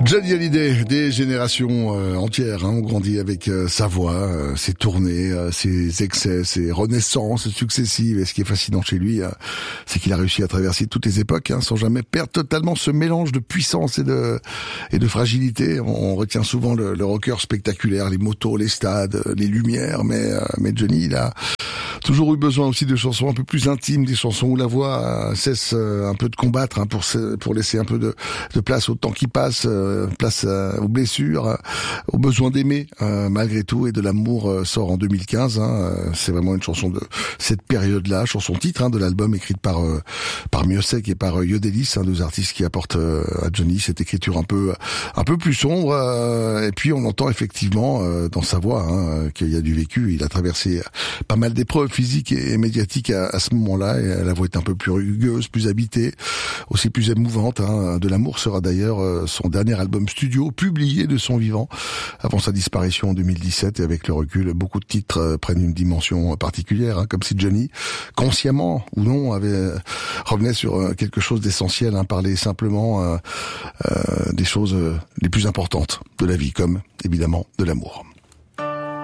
Johnny Hallyday, des générations entières ont grandi avec sa voix, ses tournées, ses excès, ses renaissances successives. Et ce qui est fascinant chez lui, c'est qu'il a réussi à traverser toutes les époques sans jamais perdre totalement ce mélange de puissance et de fragilité. On retient souvent le rocker spectaculaire, les motos, les stades, les lumières, mais Johnny, il a toujours eu besoin aussi de chansons un peu plus intimes, des chansons où la voix cesse un peu de combattre pour laisser un peu de place au temps qui passe, place aux blessures, au besoin d'aimer malgré tout, et De l'amour sort en 2015. C'est vraiment une chanson de cette période-là, chanson titre de l'album, écrite par Miossec et par Yodelis, deux artistes qui apportent à Johnny cette écriture un peu plus sombre, et puis on entend effectivement dans sa voix qu'il y a du vécu. Il a traversé pas mal d'épreuves physiques et médiatiques à ce moment-là, et la voix est un peu plus rugueuse, plus habitée, aussi plus émouvante. De l'amour sera d'ailleurs son dernier album studio publié de son vivant avant sa disparition en 2017, et avec le recul, beaucoup de titres prennent une dimension particulière, comme si Johnny, consciemment ou non, revenait sur quelque chose d'essentiel, parler simplement des choses les plus importantes de la vie, comme évidemment de l'amour.